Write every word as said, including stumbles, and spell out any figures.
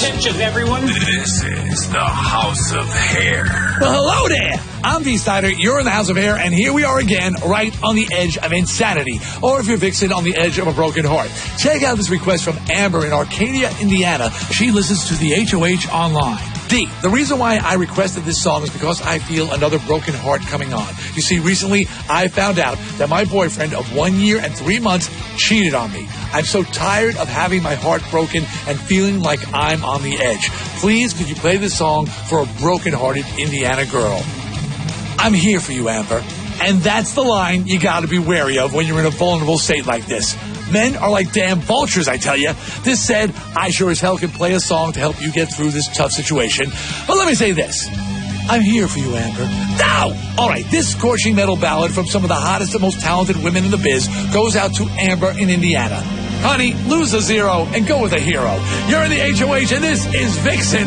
Attention, everyone. This is the House of Hair. Well, hello there. I'm V. Snyder. You're in the House of Hair, and here we are again, right on the edge of insanity. Or if you're Vixen, on the edge of a broken heart. Check out this request from Amber in Arcadia, Indiana. She listens to the H O H online. D, the reason why I requested this song is because I feel another broken heart coming on. You see, recently I found out that my boyfriend of one year and three months cheated on me. I'm so tired of having my heart broken and feeling like I'm on the edge. Please, could you play this song for a broken-hearted Indiana girl? I'm here for you, Amber. And that's the line you got to be wary of when you're in a vulnerable state like this. Men are like damn vultures, I tell you. This said, I sure as hell can play a song to help you get through this tough situation. But let me say this. I'm here for you, Amber. Now! All right, this scorching metal ballad from some of the hottest and most talented women in the biz goes out to Amber in Indiana. Honey, lose a zero and go with a hero. You're in the H O H, and this is Vixen.